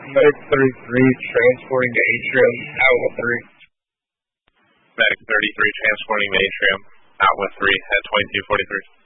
Medic 33 transporting to Atrium, out with 3. Medic 33 transporting to Atrium, out with 3 at 2243.